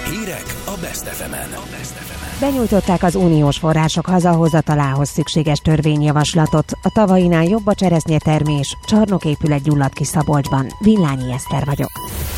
Hírek a Best FM-en. Benyújtották az uniós források hazahozatalához szükséges törvényjavaslatot. A tavainál jobb a cseresznyetermés, csarnoképület gyulladt ki Szabolcsban. Villányi Eszter vagyok.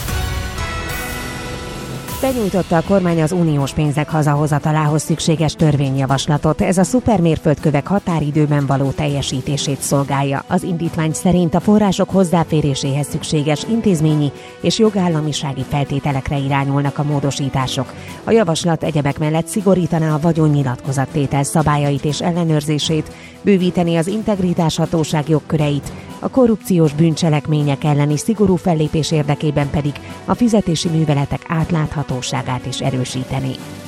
Benyújtotta a kormány az uniós pénzek hazahozatalához szükséges törvényjavaslatot. Ez a szupermérföldkövek határidőben való teljesítését szolgálja. Az indítvány szerint a források hozzáféréséhez szükséges intézményi és jogállamisági feltételekre irányulnak a módosítások. A javaslat egyebek mellett szigorítaná a vagyonnyilatkozattétel szabályait és ellenőrzését, bővíteni az integritáshatóság jogköreit, a korrupciós bűncselekmények elleni szigorú fellépés érdekében pedig a fizetési műveletek átláthatóságát is erősíteni.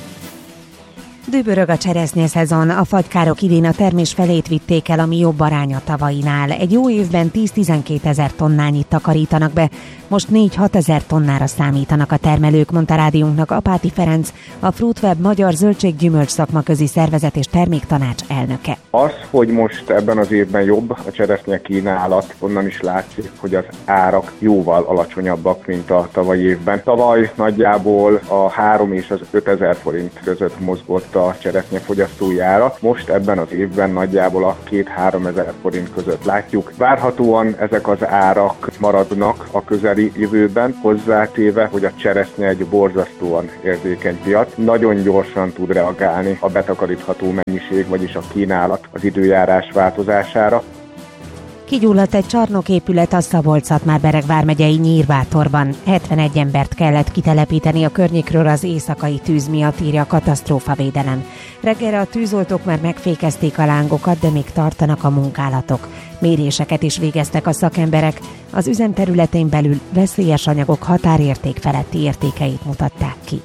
Dübörög a cseresznyeszezon, a fagykárok idén a termés felét vitték el, ami jobb arány a tavainál. Egy jó évben 10-12 ezer tonnányit takarítanak be, most 4-6 ezer tonnára számítanak a termelők, mondta rádiónknak Apáti Ferenc, a Fruitweb Magyar Zöldség-gyümölcs szakmaközi szervezet és terméktanács elnöke. Az, hogy most ebben az évben jobb a cseresznye kínálat, onnan is látszik, hogy az árak jóval alacsonyabbak, mint a tavalyi évben. Tavaly nagyjából a 3 és az 5 ezer forint között mozgott a cseresznye fogyasztói ára. Most ebben az évben nagyjából a 2-3 ezer forint között látjuk. Várhatóan ezek az árak maradnak a közeli jövőben, hozzátéve, hogy a cseresznye egy borzasztóan érzékeny piac. Nagyon gyorsan tud reagálni a betakarítható mennyiség, vagyis a kínálat az időjárás változására. Kigyulladt egy csarnoképület a Szabolcs-Szatmár-Bereg vármegyei Nyírbátorban. 71 embert kellett kitelepíteni a környékről az éjszakai tűz miatt, írja a katasztrófavédelem. Reggelre a tűzoltók már megfékezték a lángokat, de még tartanak a munkálatok. Méréseket is végeztek a szakemberek. Az üzemterületén belül veszélyes anyagok határérték feletti értékeit mutatták ki.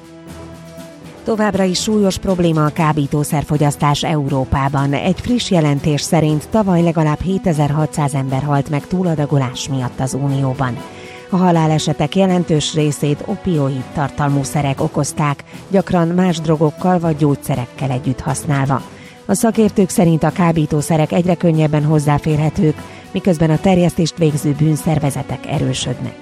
Továbbra is súlyos probléma a kábítószerfogyasztás Európában. Egy friss jelentés szerint tavaly legalább 7600 ember halt meg túladagolás miatt az Unióban. A halálesetek jelentős részét opioid tartalmú szerek okozták, gyakran más drogokkal vagy gyógyszerekkel együtt használva. A szakértők szerint a kábítószerek egyre könnyebben hozzáférhetők, miközben a terjesztést végző bűnszervezetek erősödnek.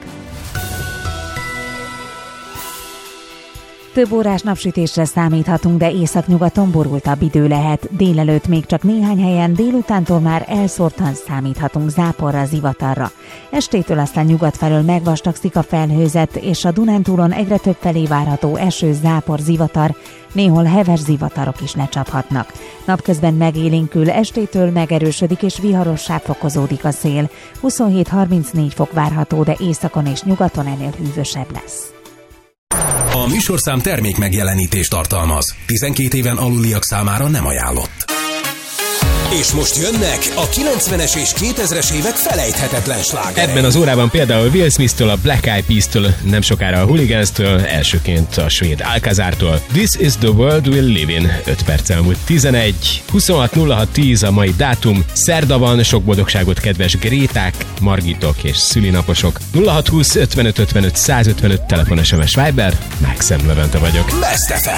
Több órás napsütésre számíthatunk, de északnyugaton borultabb idő lehet. Délelőtt még csak néhány helyen, délutántól már elszórtan számíthatunk záporra, zivatarra. Estétől aztán nyugat felől megvastagszik a felhőzet, és a Dunántúlon egyre több felé várható eső, zápor, zivatar, néhol heves zivatarok is lecsaphatnak. Napközben megélénkül, estétől megerősödik és viharossá fokozódik a szél. 27-34 fok várható, de északon és nyugaton ennél hűvösebb lesz. A műsorszám termék megjelenítést tartalmaz. 12 éven aluliak számára nem ajánlott. És most jönnek a 90-es és 2000-es évek felejthetetlen slágerei. Ebben az órában például Will Smith-től, a Black Eyed Peas-től, nem sokára a Hooligans-től, elsőként a svéd Alcazartól. This is the world we'll live in. 5 perc elmúlt 11. 26.06.10 a mai dátum. Szerda van, sok boldogságot kedves Gréták, Margitok és szülinaposok. 0620 55 55 155 telefon, SMS, Viber. Maxim Levente vagyok. Best FM.